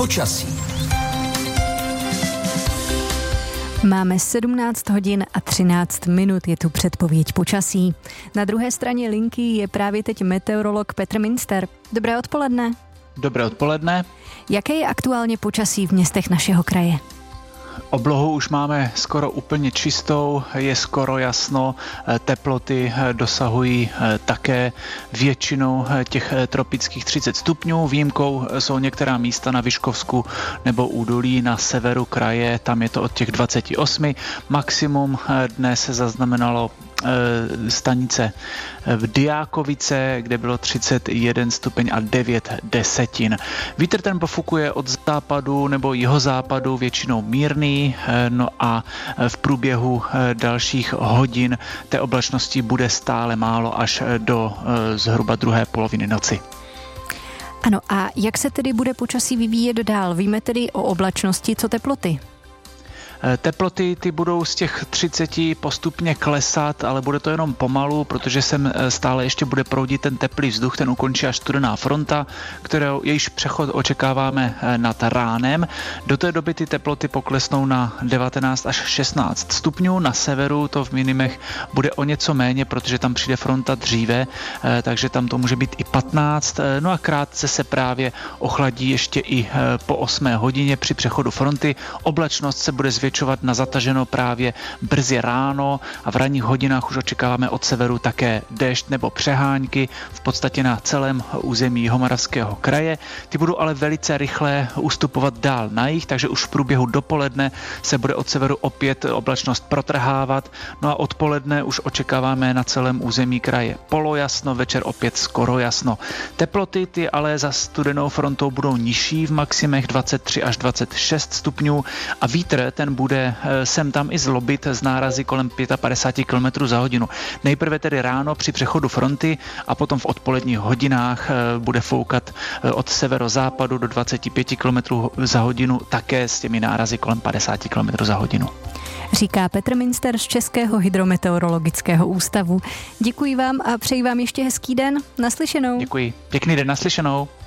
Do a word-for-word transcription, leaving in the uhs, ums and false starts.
Počasí. Máme sedmnáct hodin a třináct minut, je tu předpověď počasí. Na druhé straně linky je právě teď meteorolog Petr Minster. Dobré odpoledne. Dobré odpoledne. Jaké je aktuálně počasí v městech našeho kraje? Oblohu už máme skoro úplně čistou, je skoro jasno, teploty dosahují také většinou těch tropických třicet stupňů. Výjimkou jsou některá místa na Vyškovsku nebo údolí na severu kraje, tam je to od těch dvacet osm. Maximum dnes se zaznamenalo stanice v Diákovice, kde bylo třicet jeden stupeň a devět desetin. Vítr ten pofukuje od západu nebo jihozápadu, většinou mírný, no a v průběhu dalších hodin té oblačnosti bude stále málo až do zhruba druhé poloviny noci. Ano, a jak se tedy bude počasí vyvíjet dál? Víme tedy o oblačnosti, co teploty? Teploty ty budou z těch třiceti postupně klesat, ale bude to jenom pomalu, protože sem stále ještě bude proudit ten teplý vzduch, ten ukončí až studená fronta, kterou jejíž přechod očekáváme nad ránem. Do té doby ty teploty poklesnou na devatenáct až šestnáct stupňů, na severu to v minimech bude o něco méně, protože tam přijde fronta dříve, takže tam to může být i patnáct, no a krátce se právě ochladí ještě i po osmé hodině při přechodu fronty. Oblačnost se bude zvětšovat na zataženo právě brzy ráno a v ranních hodinách už očekáváme od severu také déšť nebo přehánky v podstatě na celém území Jihomoravského kraje. Ty budou ale velice rychle ustupovat dál na jih, takže už v průběhu dopoledne se bude od severu opět oblačnost protrhávat, no a odpoledne už očekáváme na celém území kraje polojasno, večer opět skoro jasno. Teploty ty ale za studenou frontou budou nižší, v maximech dvacet tři až dvacet šest stupňů a vítr ten bude sem tam i zlobit z nárazy kolem padesát pět kilometrů za hodinu. Nejprve tedy ráno při přechodu fronty a potom v odpoledních hodinách bude foukat od severozápadu do dvacet pět kilometrů za hodinu, také s těmi nárazy kolem padesát kilometrů za hodinu. Říká Petr Minster z Českého hydrometeorologického ústavu. Děkuji vám a přeji vám ještě hezký den. Naslyšenou. Děkuji. Pěkný den, naslyšenou.